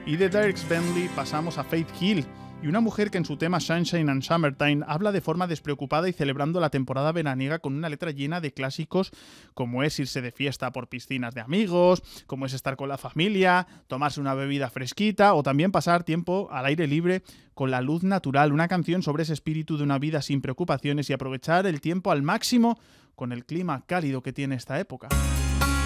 Y de Dierks Bentley pasamos a Faith Hill, y una mujer que en su tema Sunshine and Summertime habla de forma despreocupada y celebrando la temporada veraniega con una letra llena de clásicos como es irse de fiesta por piscinas de amigos, como es estar con la familia, tomarse una bebida fresquita o también pasar tiempo al aire libre con la luz natural, una canción sobre ese espíritu de una vida sin preocupaciones y aprovechar el tiempo al máximo con el clima cálido que tiene esta época.